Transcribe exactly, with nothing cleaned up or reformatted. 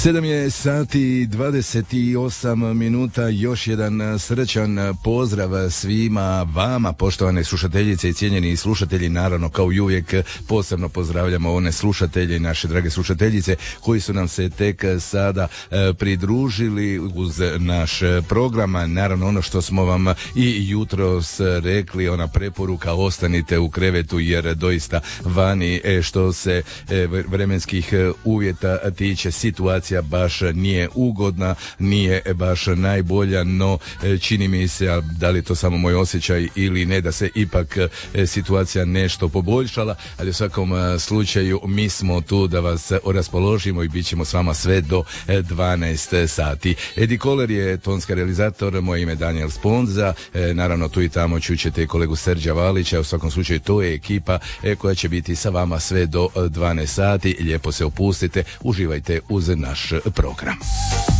sedam je sati dvadeset osam minuta, još jedan srećan pozdrav svima vama, poštovane slušateljice i cijenjeni slušatelji. Naravno, kao i uvijek, posebno pozdravljamo one slušatelje, naše drage slušateljice koji su nam se tek sada e, pridružili uz naš program. Naravno, ono što smo vam i jutros rekli, ona preporuka, ostanite u krevetu jer doista vani e, što se e, vremenskih uvjeta tiče, situacija baš nije ugodna, nije baš najbolja, no čini mi se, a da li je to samo moj osjećaj ili ne, da se ipak situacija nešto poboljšala, ali u svakom slučaju mi smo tu da vas raspoložimo i bit ćemo s vama sve do dvanaest sati. Edi Koler je tonski realizator, moje ime Daniel Sponza, naravno tu i tamo čućete kolegu Srđa Valića, u svakom slučaju to je ekipa koja će biti sa vama sve do dvanaest sati. Lijepo se opustite, uživajte uz naš program.